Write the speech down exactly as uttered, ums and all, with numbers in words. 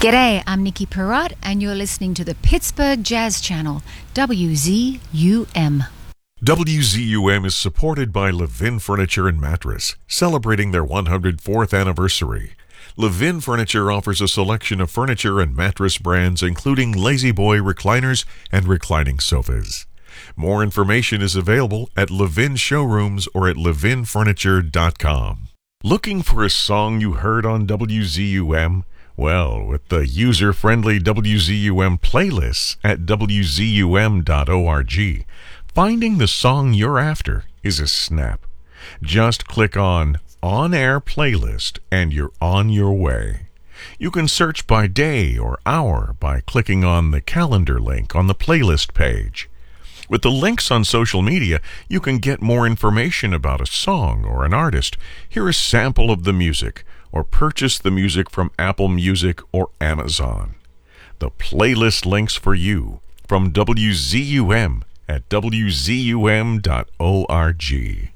G'day, I'm Nikki Perrott, and you're listening to the Pittsburgh Jazz Channel, W Z U M. W Z U M is supported by Levin Furniture and Mattress, celebrating their one hundred fourth anniversary. Levin Furniture offers a selection of furniture and mattress brands, including Lazy Boy recliners and reclining sofas. More information is available at Levin Showrooms or at levin furniture dot com. Looking for a song you heard on W Z U M? Well, with the user-friendly W Z U M playlists at w z u m dot org, finding the song you're after is a snap. Just click on On Air Playlist and you're on your way. You can search by day or hour by clicking on the calendar link on the playlist page. With the links on social media, you can get more information about a song or an artist, hear a sample of the music, or purchase the music from Apple Music or Amazon. The playlist links for you from W Z U M at w z u m dot org.